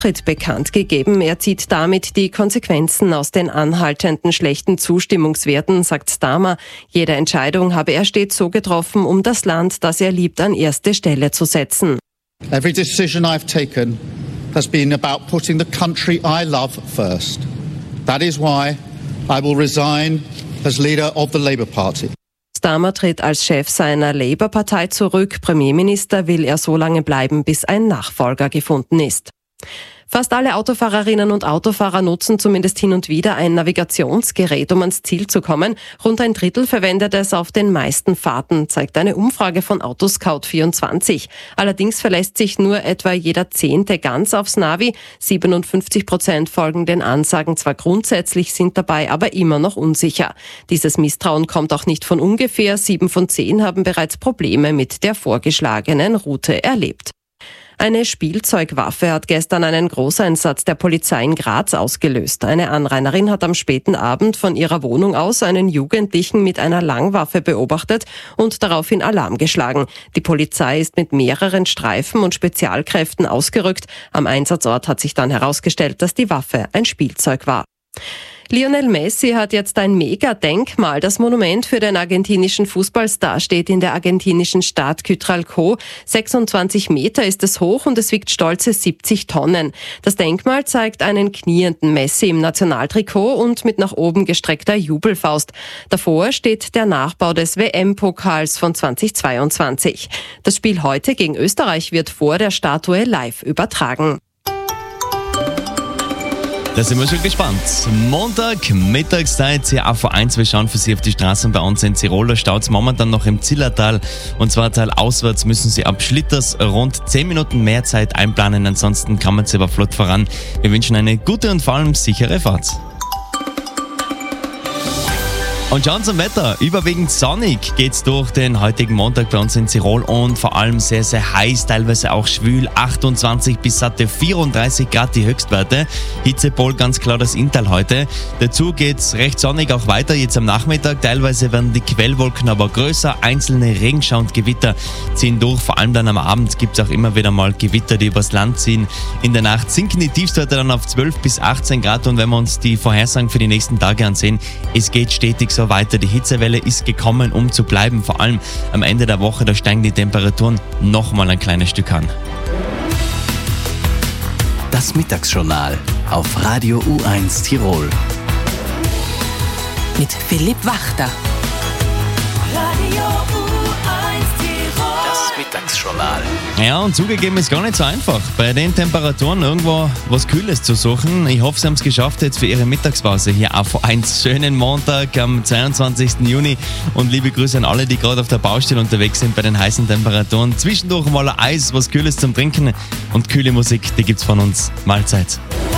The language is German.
bekannt gegeben. Er zieht damit die Konsequenzen aus den anhaltenden schlechten Zustimmungswerten, sagt Starmer. Jede Entscheidung habe er stets so getroffen, um das Land, das er liebt, an erste Stelle zu setzen. Every decision I've taken has been about putting the country I love first. That is why I will resign as leader of the Labour Party. Starmer tritt als Chef seiner Labour-Partei zurück. Premierminister will er so lange bleiben, bis ein Nachfolger gefunden ist. Fast alle Autofahrerinnen und Autofahrer nutzen zumindest hin und wieder ein Navigationsgerät, um ans Ziel zu kommen. Rund ein Drittel verwendet es auf den meisten Fahrten, zeigt eine Umfrage von Autoscout24. Allerdings verlässt sich nur etwa jeder Zehnte ganz aufs Navi. 57% folgen den Ansagen zwar grundsätzlich, sind dabei aber immer noch unsicher. Dieses Misstrauen kommt auch nicht von ungefähr. 7 von 10 haben bereits Probleme mit der vorgeschlagenen Route erlebt. Eine Spielzeugwaffe hat gestern einen Großeinsatz der Polizei in Graz ausgelöst. Eine Anrainerin hat am späten Abend von ihrer Wohnung aus einen Jugendlichen mit einer Langwaffe beobachtet und daraufhin Alarm geschlagen. Die Polizei ist mit mehreren Streifen und Spezialkräften ausgerückt. Am Einsatzort hat sich dann herausgestellt, dass die Waffe ein Spielzeug war. Lionel Messi hat jetzt ein Mega-Denkmal. Das Monument für den argentinischen Fußballstar steht in der argentinischen Stadt Cutralcó. 26 Meter ist es hoch und es wiegt stolze 70 Tonnen. Das Denkmal zeigt einen knienden Messi im Nationaltrikot und mit nach oben gestreckter Jubelfaust. Davor steht der Nachbau des WM-Pokals von 2022. Das Spiel heute gegen Österreich wird vor der Statue live übertragen. Da sind wir schon gespannt. Montag, Mittagszeit, hier AV1. Wir schauen für Sie auf die Straßen bei uns in Tirol. Da staut es momentan noch im Zillertal. Und zwar teilauswärts müssen Sie ab Schlitters rund 10 Minuten mehr Zeit einplanen. Ansonsten kann man Sie aber flott voran. Wir wünschen eine gute und vor allem sichere Fahrt. Und schauen zum Wetter. Überwiegend sonnig geht's durch den heutigen Montag bei uns in Tirol und vor allem sehr, sehr heiß, teilweise auch schwül. 28 bis satte 34 Grad die Höchstwerte. Hitzepol ganz klar das Inntal heute. Dazu geht's recht sonnig auch weiter jetzt am Nachmittag. Teilweise werden die Quellwolken aber größer. Einzelne Regenschauer und Gewitter ziehen durch. Vor allem dann am Abend gibt's auch immer wieder mal Gewitter, die übers Land ziehen. In der Nacht sinken die Tiefstwerte dann auf 12 bis 18 Grad. Und wenn wir uns die Vorhersagen für die nächsten Tage ansehen, es geht stetig so weiter. Die Hitzewelle ist gekommen, um zu bleiben. Vor allem am Ende der Woche, da steigen die Temperaturen noch mal ein kleines Stück an. Das Mittagsjournal auf Radio U1 Tirol. Mit Philipp Wachter. Radio U1 Tirol. Das Mittagsjournal. Ja, und zugegeben ist gar nicht so einfach, bei den Temperaturen irgendwo was Kühles zu suchen. Ich hoffe, Sie haben es geschafft jetzt für Ihre Mittagspause hier auf einen schönen Montag am 22. Juni. Und liebe Grüße an alle, die gerade auf der Baustelle unterwegs sind bei den heißen Temperaturen. Zwischendurch mal Eis, was Kühles zum Trinken und kühle Musik, die gibt's von uns. Mahlzeit.